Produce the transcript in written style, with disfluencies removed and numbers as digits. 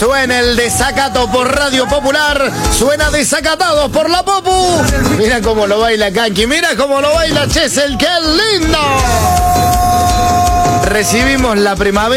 Suena el desacato por Radio Popular. Suena Desacatados por la Popu. Mira cómo lo baila Kanki. Mira cómo lo baila Chesel. ¡Qué lindo! Recibimos la primavera.